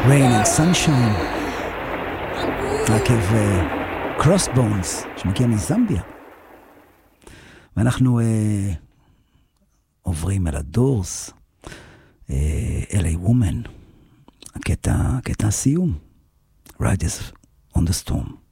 Rain and Sunshine, עקב Crossbones שמגיע מזמביה. ואנחנו עוברים אל הדורס, LA Woman, הקטע הסיום, Riders on the Storm.